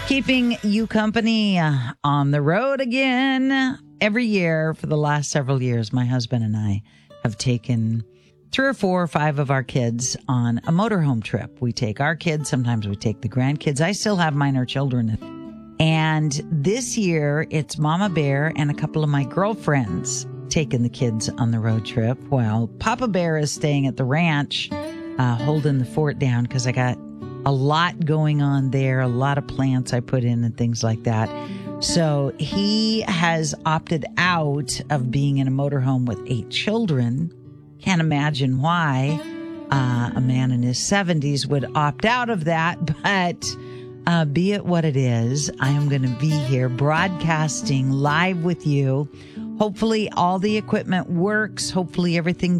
Keeping you company on the road again. Every year for the last several years, my husband and I have taken 3 or 4 or 5 of our kids on a motorhome trip. We take our kids. Sometimes we take the grandkids. I still have minor children. And this year, it's Mama Bear and a couple of my girlfriends taking the kids on the road trip while Papa Bear is staying at the ranch, holding the fort down because I got a lot going on there, a lot of plants I put in and things like that. So he has opted out of being in a motorhome with 8 children. Can't imagine why a man in his 70s would opt out of that, but be it what it is, I am going to be here broadcasting live with you. Hopefully all the equipment works. Hopefully everything